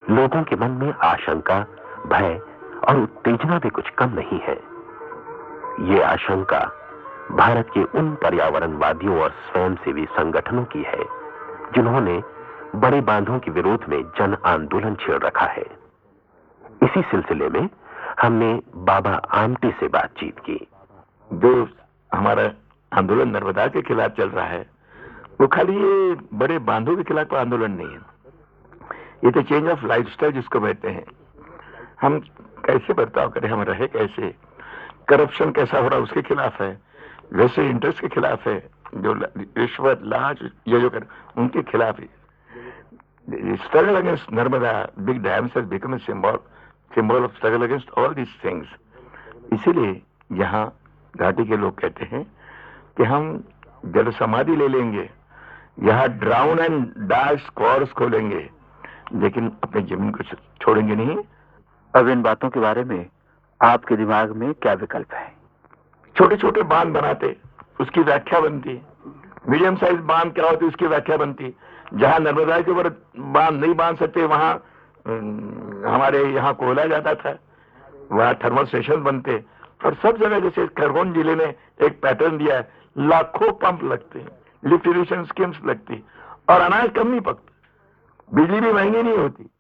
लोगों के मन में आशंका, भय और उत्तेजना भी कुछ कम नहीं है। ये आशंका भारत के उन पर्यावरणवादियों और स्वयंसेवी संगठनों की है जिन्होंने बड़े बांधों के विरोध में जन आंदोलन छेड़ रखा है। इसी सिलसिले में हमने बाबा आमटे से बातचीत की। जो हमारा आंदोलन नर्मदा के खिलाफ चल रहा है, वो खाली ये बड़े बांधों के खिलाफ आंदोलन नहीं है, ये तो चेंज ऑफ लाइफस्टाइल जिसको कहते हैं। हम कैसे बर्ताव करें, हम रहे कैसे, करप्शन कैसा हो रहा है उसके खिलाफ है, वैसे इंटरेस्ट के खिलाफ है, जो रिश्वत लाज ये जो कर उनके खिलाफ है। Struggle against Narmada big dams has become a symbol of struggle against all these things. इसीलिए यहाँ घाटी के लोग कहते हैं कि हम जल समाधि ले लेंगे, यहाँ ड्राउन एंड डाइस कोर्स खोलेंगे, लेकिन अपने जमीन को छोड़ेंगे नहीं। अब इन बातों के बारे में आपके दिमाग में क्या विकल्प है? छोटे छोटे बांध बनाते, उसकी व्याख्या बनती। मीडियम साइज बांध क्या होती, उसकी व्याख्या बनती। जहां नर्मदा के ऊपर बांध नहीं बांध सकते, वहां हमारे यहाँ कोयला जाता था, वहां थर्मल स्टेशन बनते। और सब जगह जैसे खरगोन जिले ने एक पैटर्न दिया है, लाखों पंप लगते हैं, लिफ्ट इरिगेशन स्कीम्स लगती, और अनाज कम नहीं पकता, बिजली भी महंगी नहीं होती।